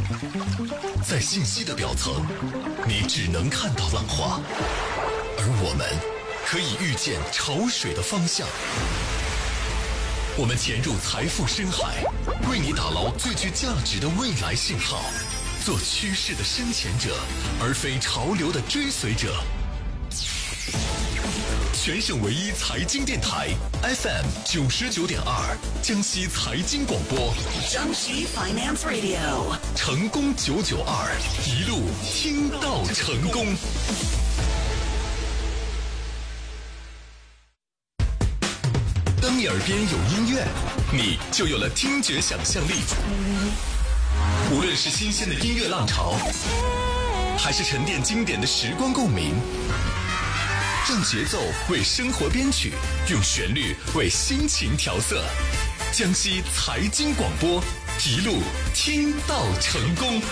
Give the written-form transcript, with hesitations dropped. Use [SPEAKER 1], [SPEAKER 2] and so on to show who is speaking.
[SPEAKER 1] 在信息的表层，你只能看到浪花，而我们可以预见潮水的方向。我们潜入财富深海，为你打捞最具价值的未来信号，做趋势的深潜者，而非潮流的追随者。全省唯一财经电台 FM 99.2，江西财经广播，
[SPEAKER 2] 江西 Finance Radio，
[SPEAKER 1] 成功992，一路听到成功。当你耳边有音乐，你就有了听觉想象力。无论是新鲜的音乐浪潮，还是沉淀经典的时光共鸣，让节奏为生活编曲，用旋律为心情调色。江西财经广播，一路听到成功。